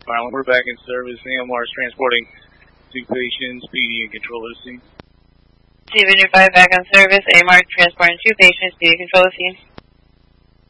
Island. We're back in service. AMR is transporting 2 patients, PD and controller scene. Steven, you're 5 back on service. AMR transporting 2 patients, PD controller scene.